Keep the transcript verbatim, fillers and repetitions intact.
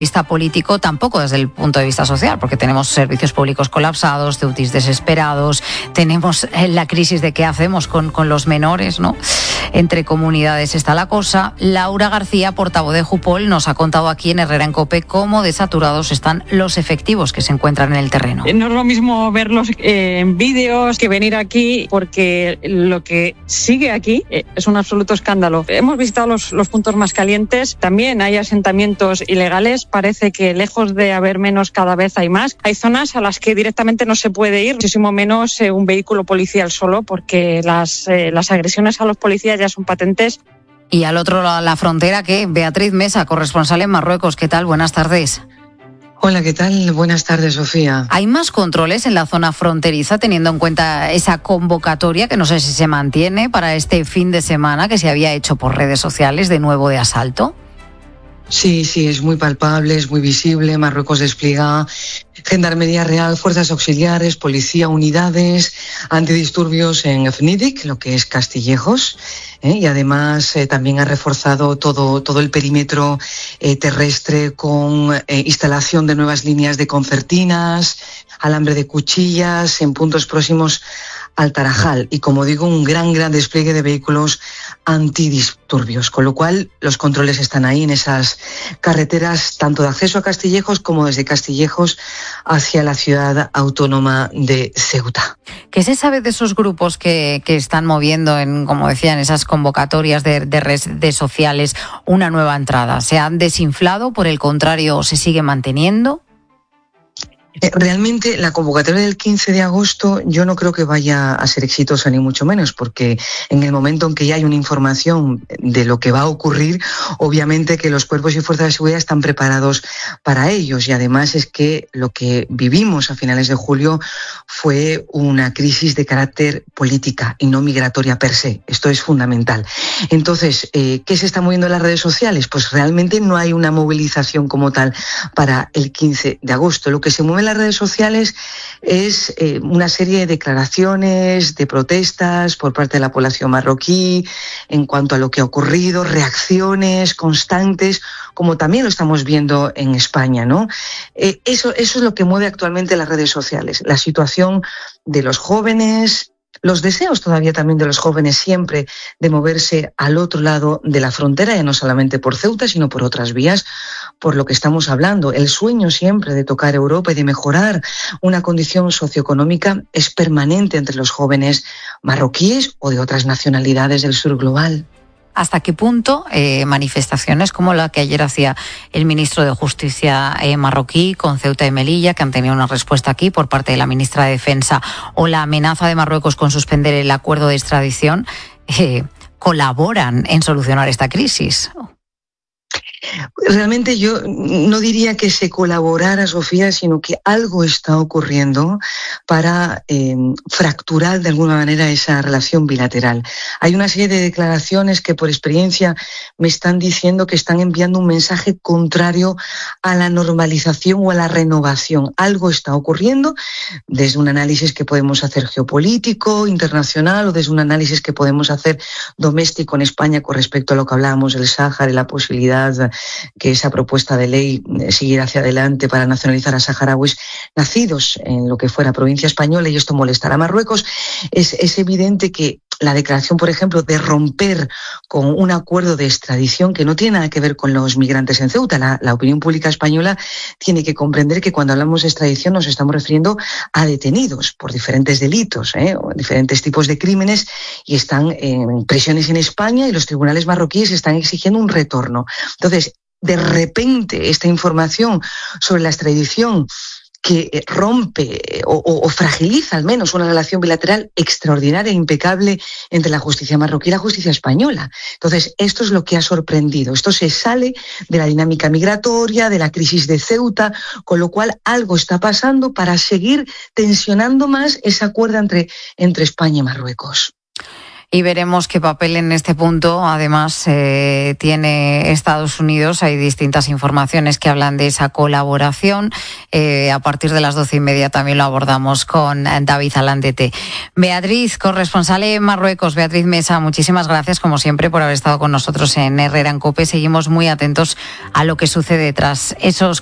vista político, tampoco desde el punto de vista social, porque tenemos servicios públicos colapsados, ceutis desesperados, tenemos la crisis de qué hacemos con, con los menores, ¿no? Entre comunidades está la cosa. Laura García, portavoz de Jupol, nos ha contado aquí en Herrera en COPE cómo desaturados están los efectivos que se encuentran en el terreno. No es lo mismo verlos eh, en vídeos que venir aquí, porque lo que sigue aquí eh, es un absoluto escándalo. Hemos visitado los, los puntos más calientes, también hay asentamientos ilegales. Parece que lejos de haber menos, cada vez hay más. Hay zonas a las que directamente no se puede ir, muchísimo menos eh, un vehículo policial solo, porque las, eh, las agresiones a los policías ya son patentes. Y al otro lado de la frontera, ¿qué? Beatriz Mesa, corresponsal en Marruecos. ¿Qué tal? Buenas tardes. Hola, ¿qué tal? Buenas tardes, Sofía. ¿Hay más controles en la zona fronteriza, teniendo en cuenta esa convocatoria, que no sé si se mantiene, para este fin de semana que se había hecho por redes sociales de nuevo de asalto? Sí, sí, es muy palpable, es muy visible. Marruecos despliega Gendarmería Real, fuerzas auxiliares, policía, unidades antidisturbios en Efnidik, lo que es Castillejos, ¿eh? Y además eh, también ha reforzado todo, todo el perímetro eh, terrestre con eh, instalación de nuevas líneas de concertinas, alambre de cuchillas en puntos próximos al Tarajal y, como digo, un gran, gran despliegue de vehículos antidisturbios, con lo cual los controles están ahí en esas carreteras, tanto de acceso a Castillejos como desde Castillejos hacia la ciudad autónoma de Ceuta. ¿Qué se sabe de esos grupos que, que están moviendo, en, como decían, esas convocatorias de, de redes sociales, una nueva entrada? ¿Se han desinflado? ¿Por el contrario, se sigue manteniendo? Realmente la convocatoria del quince de agosto yo no creo que vaya a ser exitosa, ni mucho menos, porque en el momento en que ya hay una información de lo que va a ocurrir, obviamente que los cuerpos y fuerzas de seguridad están preparados para ellos, y además es que lo que vivimos a finales de julio fue una crisis de carácter política y no migratoria per se. Esto es fundamental. Entonces, eh, ¿qué se está moviendo en las redes sociales? Pues realmente no hay una movilización como tal para el quince de agosto. Lo que se mueve en las redes sociales es eh, una serie de declaraciones, de protestas por parte de la población marroquí en cuanto a lo que ha ocurrido, reacciones constantes, como también lo estamos viendo en España, ¿no? Eh, eso, eso es lo que mueve actualmente las redes sociales, la situación de los jóvenes, los deseos todavía también de los jóvenes siempre de moverse al otro lado de la frontera, ya no solamente por Ceuta, sino por otras vías, por lo que estamos hablando. El sueño siempre de tocar Europa y de mejorar una condición socioeconómica es permanente entre los jóvenes marroquíes o de otras nacionalidades del sur global. ¿Hasta qué punto eh, manifestaciones como la que ayer hacía el ministro de Justicia eh, marroquí con Ceuta y Melilla, que han tenido una respuesta aquí por parte de la ministra de Defensa, o la amenaza de Marruecos con suspender el acuerdo de extradición, eh, colaboran en solucionar esta crisis? Realmente yo no diría que se colaborara, Sofía, sino que algo está ocurriendo para eh, fracturar de alguna manera esa relación bilateral. Hay una serie de declaraciones que por experiencia me están diciendo que están enviando un mensaje contrario a la normalización o a la renovación. Algo está ocurriendo desde un análisis que podemos hacer geopolítico, internacional, o desde un análisis que podemos hacer doméstico en España con respecto a lo que hablábamos del Sáhara y la posibilidad que esa propuesta de ley siguiera hacia adelante para nacionalizar a saharauis nacidos en lo que fuera provincia española, y esto molestará a Marruecos. Es, es evidente que la declaración, por ejemplo, de romper con un acuerdo de extradición que no tiene nada que ver con los migrantes en Ceuta. La, la opinión pública española tiene que comprender que cuando hablamos de extradición nos estamos refiriendo a detenidos por diferentes delitos, ¿eh? o diferentes tipos de crímenes, y están en prisiones en España, y los tribunales marroquíes están exigiendo un retorno. Entonces, de repente, esta información sobre la extradición que rompe o, o, o fragiliza al menos una relación bilateral extraordinaria e impecable entre la justicia marroquí y la justicia española. Entonces, esto es lo que ha sorprendido. Esto se sale de la dinámica migratoria, de la crisis de Ceuta, con lo cual algo está pasando para seguir tensionando más esa cuerda entre, entre España y Marruecos. y veremos qué papel en este punto además eh, tiene Estados Unidos. Hay distintas informaciones que hablan de esa colaboración. Eh, a partir de las doce y media también lo abordamos con David Alandete. Beatriz, corresponsal en Marruecos. Beatriz Mesa, muchísimas gracias como siempre por haber estado con nosotros en Herrera en COPE. Seguimos muy atentos a lo que sucede tras esos